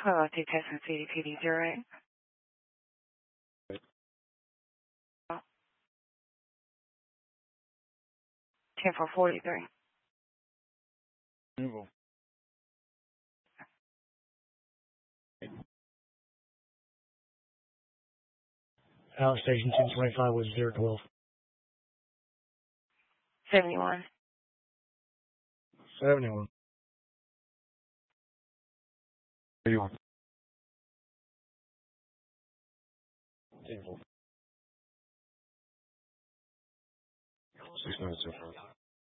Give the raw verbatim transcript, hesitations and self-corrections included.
Hello, T Texas C D P D zero eight. ten four forty-three. Removal. Out station ten twenty-five with zero twelve. seventy-one. seventy-one. eighty-one. ten four. six nine seven.